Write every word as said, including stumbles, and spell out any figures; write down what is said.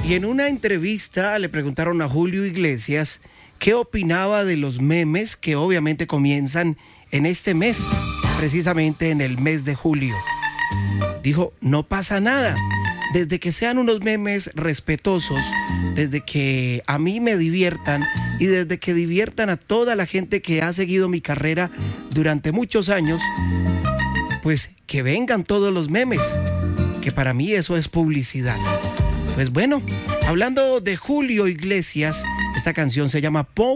Y en una entrevista le preguntaron a Julio Iglesias qué opinaba de los memes que obviamente comienzan en este mes, precisamente en el mes de julio. Dijo, no pasa nada, desde que sean unos memes respetuosos, desde que a mí me diviertan y desde que diviertan a toda la gente que ha seguido mi carrera durante muchos años, pues que vengan todos los memes, que para mí eso es publicidad. Pues bueno, hablando de Julio Iglesias, esta canción se llama Pop.